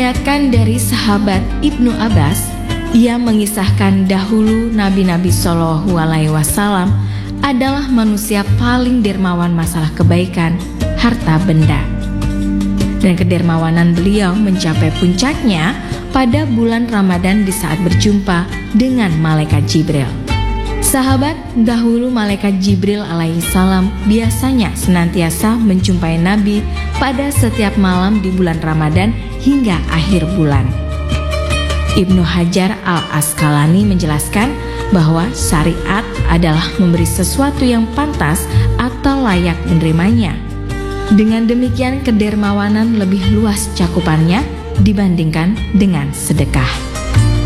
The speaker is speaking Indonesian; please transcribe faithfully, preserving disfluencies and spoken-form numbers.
Diriwayatkan dari sahabat Ibnu Abbas, ia mengisahkan dahulu Nabi-Nabi Shallallahu Alaihi Wasallam adalah manusia paling dermawan masalah kebaikan, harta benda. Dan kedermawanan beliau mencapai puncaknya pada bulan Ramadan di saat berjumpa dengan malaikat Jibril. Sahabat, dahulu malaikat Jibril alaihi salam biasanya senantiasa menjumpai Nabi pada setiap malam di bulan Ramadan hingga akhir bulan. Ibnu Hajar al-Asqalani menjelaskan bahwa syariat adalah memberi sesuatu yang pantas atau layak menerimanya. Dengan demikian kedermawanan lebih luas cakupannya dibandingkan dengan sedekah.